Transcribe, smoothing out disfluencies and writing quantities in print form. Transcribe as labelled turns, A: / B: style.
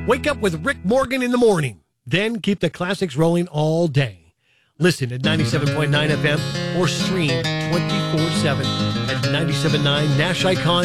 A: Wake up with Rick Morgan in the morning. Then keep the classics rolling all day. Listen at 97.9 FM or stream 24/7 at 97.9 Nash Icon.